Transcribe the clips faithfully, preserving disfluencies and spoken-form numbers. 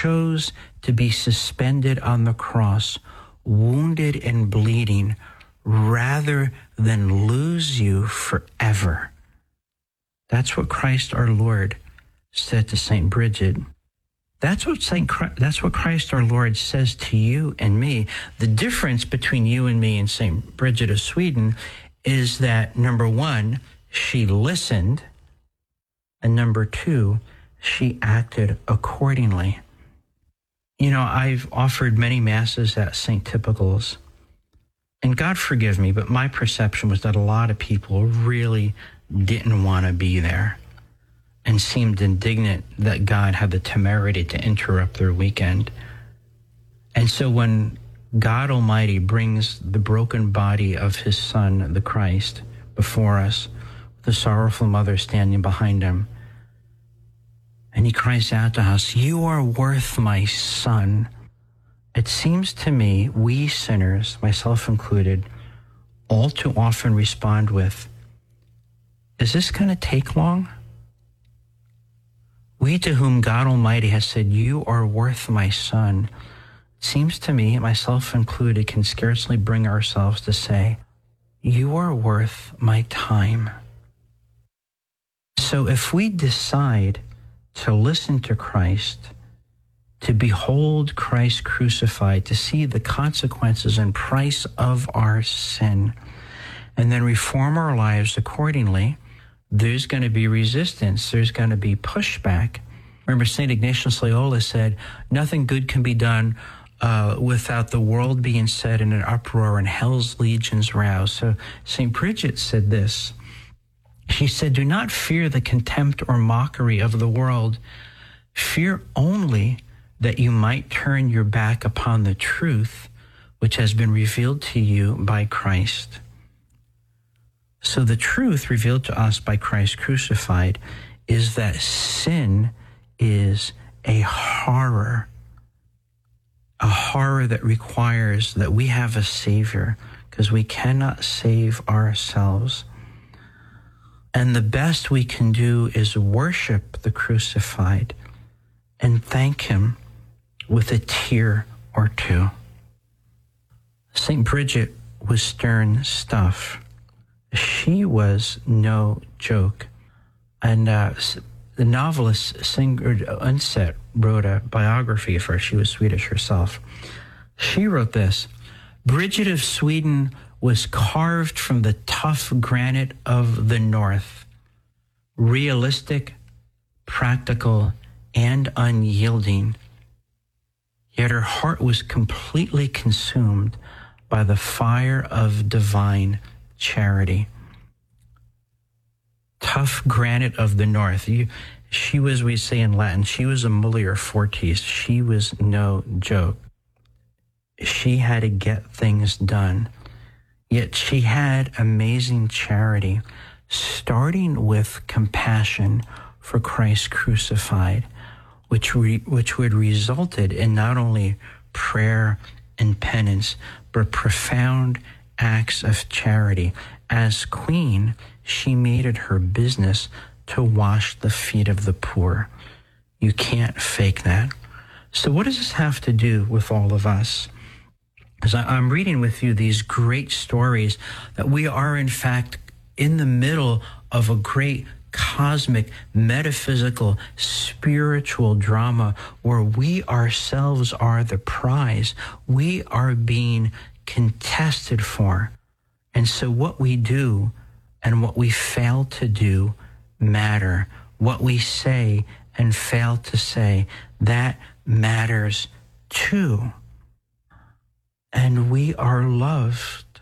chose to be suspended on the cross, wounded and bleeding, rather than lose you forever. That's what Christ our Lord said to Saint Bridget. That's what Saint Christ, that's what Christ our Lord says to you and me. The difference between you and me and Saint Bridget of Sweden is that, number one, she listened, and number two, she acted accordingly. You know, I've offered many masses at Saint Typical's, and God forgive me, but my perception was that a lot of people really didn't want to be there and seemed indignant that God had the temerity to interrupt their weekend. And so when God Almighty brings the broken body of his Son, the Christ, before us, the sorrowful mother standing behind him, and he cries out to us, "You are worth my Son," it seems to me we sinners, myself included, all too often respond with, "Is this going to take long?" We to whom God Almighty has said, "You are worth my Son," it seems to me, myself included, can scarcely bring ourselves to say, "You are worth my time." So if we decide to listen to Christ, to behold Christ crucified, to see the consequences and price of our sin, and then reform our lives accordingly, there's going to be resistance. There's going to be pushback. Remember, Saint Ignatius Loyola said, nothing good can be done uh, without the world being set in an uproar and hell's legions roused. So Saint Bridget said this. She said, "Do not fear the contempt or mockery of the world. Fear only that you might turn your back upon the truth which has been revealed to you by Christ." So the truth revealed to us by Christ crucified is that sin is a horror, a horror that requires that we have a Savior, because we cannot save ourselves. And the best we can do is worship the crucified and thank him with a tear or two. Saint Bridget was stern stuff. She was no joke. And uh, the novelist Sigrid Undset wrote a biography of her. She was Swedish herself. She wrote this: "Bridget of Sweden was carved from the tough granite of the North, realistic, practical, and unyielding. Yet her heart was completely consumed by the fire of divine charity." Tough granite of the North. You, she was, we say in Latin, she was a mulier fortis. She was no joke. She had to get things done. Yet she had amazing charity, starting with compassion for Christ crucified, which re, which would resulted in not only prayer and penance, but profound acts of charity. As queen, she made it her business to wash the feet of the poor. You can't fake that. So what does this have to do with all of us? As I'm reading with you these great stories that we are, in fact, in the middle of a great cosmic, metaphysical, spiritual drama where we ourselves are the prize. We are being contested for. And so what we do and what we fail to do matter. What we say and fail to say, that matters too. And we are loved.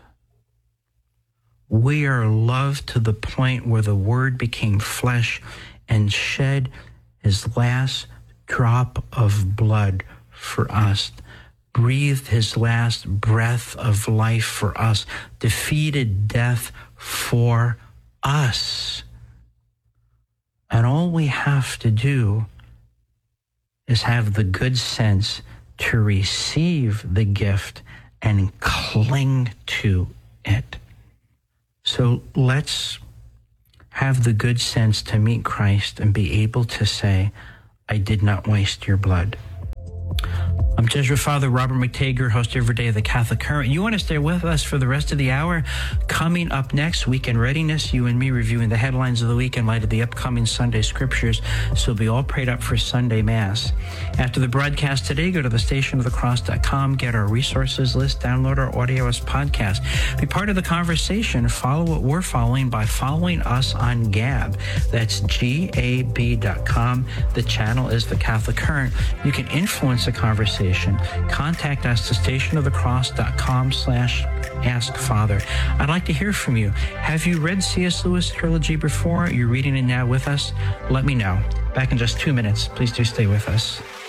We are loved to the point where the Word became flesh and shed his last drop of blood for us, breathed his last breath of life for us, defeated death for us. And all we have to do is have the good sense to receive the gift and cling to it. So let's have the good sense to meet Christ and be able to say, I did not waste your blood. I'm Jesuit Father Robert McTager, host every day of the Catholic Current. You want to stay with us for the rest of the hour? Coming up next, Weekend Readiness, you and me reviewing the headlines of the week in light of the upcoming Sunday scriptures, so we'll be all prayed up for Sunday Mass. After the broadcast today, go to the station of the cross dot com, get our resources list, download our audio as podcast. Be part of the conversation. Follow what we're following by following us on Gab. That's G A B dot com. The channel is the Catholic Current. You can influence the conversation. Contact us to station of the cross dot com slash ask father. I'd like to hear from you. Have you read C S Lewis' trilogy before? You're reading it now with us? Let me know. Back in just two minutes. Please do stay with us.